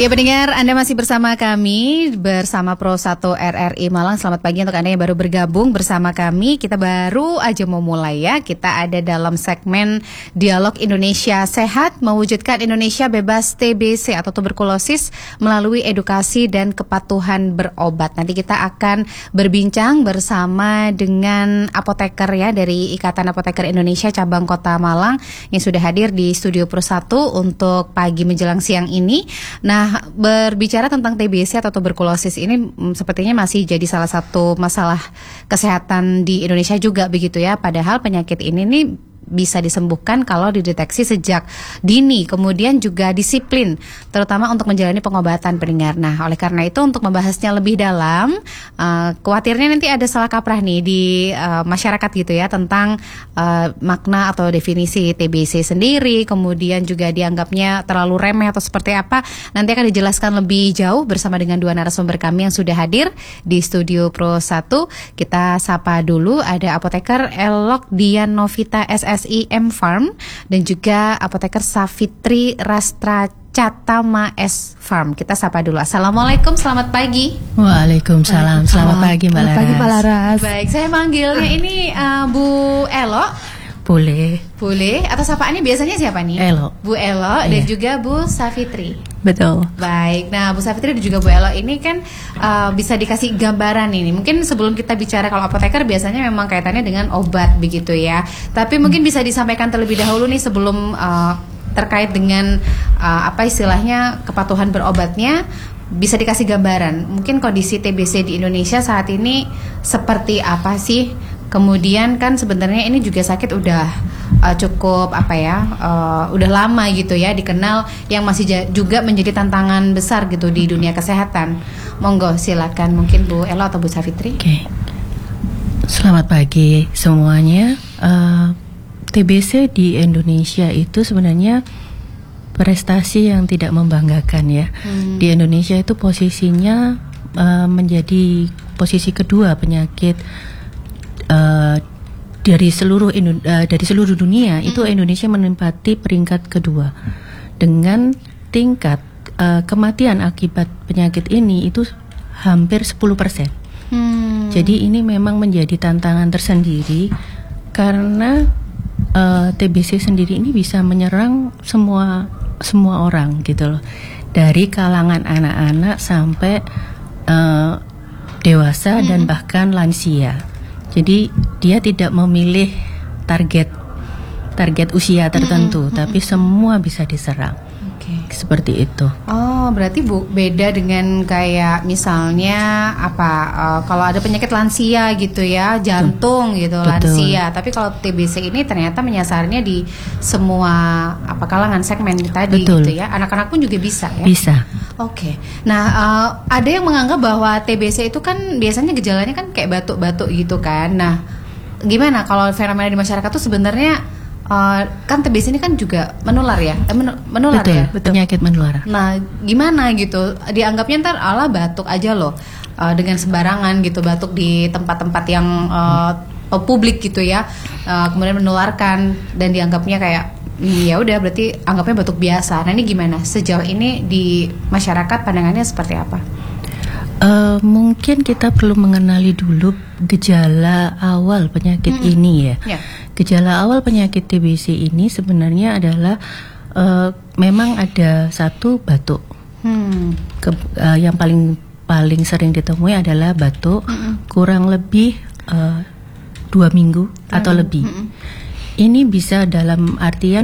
Ya pendengar, Anda masih bersama kami, bersama Pro 1 RRI Malang. Selamat pagi untuk Anda yang baru bergabung bersama kami. Kita baru aja mau mulai ya. Kita ada dalam segmen Dialog Indonesia Sehat, mewujudkan Indonesia bebas TBC atau tuberkulosis melalui edukasi dan kepatuhan berobat. Nanti kita akan berbincang bersama dengan apoteker ya dari Ikatan Apoteker Indonesia Cabang Kota Malang yang sudah hadir di Studio Pro 1 untuk pagi menjelang siang ini. Nah, berbicara tentang TBC atau tuberkulosis ini sepertinya masih jadi salah satu masalah kesehatan di Indonesia juga begitu ya. Padahal penyakit ini nih bisa disembuhkan kalau dideteksi sejak dini, kemudian juga disiplin, terutama untuk menjalani pengobatan pendengar. Nah, oleh karena itu untuk membahasnya lebih dalam, khawatirnya nanti ada salah kaprah nih di masyarakat gitu ya tentang makna atau definisi TBC sendiri, kemudian juga dianggapnya terlalu remeh atau seperti apa. Nanti akan dijelaskan lebih jauh bersama dengan dua narasumber kami yang sudah hadir di Studio Pro 1. Kita sapa dulu, ada apoteker Elok Dian Novita SSI M Farm dan juga apoteker Savitri Rastra Catama S Farm. Kita sapa dulu. Assalamualaikum, selamat pagi. Waalaikumsalam, selamat pagi Mbak Laras. Pagi Mbak Laras. Baik, saya manggilnya ini Bu Elo. Boleh. Atau sapaannya biasanya siapa nih? Elo. Bu Elo dan juga Bu Savitri. Betul. Baik, nah Bu Savitri dan juga Bu Elo ini kan bisa dikasih gambaran ini. Mungkin sebelum kita bicara kalau apoteker biasanya memang kaitannya dengan obat begitu ya. Tapi mungkin bisa disampaikan terlebih dahulu nih sebelum terkait dengan apa istilahnya kepatuhan berobatnya. Bisa dikasih gambaran. Mungkin kondisi TBC di Indonesia saat ini seperti apa sih? Kemudian kan sebenarnya ini juga sakit udah cukup udah lama gitu ya dikenal, yang masih juga menjadi tantangan besar gitu di dunia kesehatan. Monggo silakan mungkin Bu Elo atau Bu Savitri. Oke. Selamat pagi semuanya. TBC di Indonesia itu sebenarnya prestasi yang tidak membanggakan ya. Di Indonesia itu posisinya menjadi posisi kedua penyakit dari seluruh dunia. Itu Indonesia menempati peringkat kedua dengan tingkat kematian akibat penyakit ini itu hampir 10%. Jadi ini memang menjadi tantangan tersendiri karena TBC sendiri ini bisa menyerang semua orang gitu loh, dari kalangan anak-anak sampai dewasa dan bahkan lansia. Jadi dia tidak memilih target usia tertentu, tapi semua bisa diserang. Seperti itu. Oh, berarti beda dengan kayak misalnya kalau ada penyakit lansia gitu ya, jantung gitu. Betul. Lansia. Tapi kalau TBC ini ternyata menyasarnya di semua kalangan segmen tadi. Betul. Gitu ya. Anak-anak pun juga bisa ya. Bisa. Oke. Nah, ada yang menganggap bahwa TBC itu kan biasanya gejalanya kan kayak batuk-batuk gitu kan. Nah, gimana kalau fenomena di masyarakat tuh sebenarnya kan TBC ini kan juga menular ya, menular. Betul, ya, penyakit menular. Nah, gimana gitu? Dianggapnya ntar batuk aja loh, dengan sembarangan gitu, batuk di tempat-tempat yang publik gitu ya, kemudian menularkan dan dianggapnya kayak ya udah berarti anggapnya batuk biasa. Nah ini gimana? Sejauh ini di masyarakat pandangannya seperti apa? Mungkin kita perlu mengenali dulu gejala awal penyakit ini ya. Gejala awal penyakit TBC ini sebenarnya adalah memang ada satu batuk. Yang paling sering ditemui adalah batuk kurang lebih 2 minggu atau lebih. Ini bisa dalam artian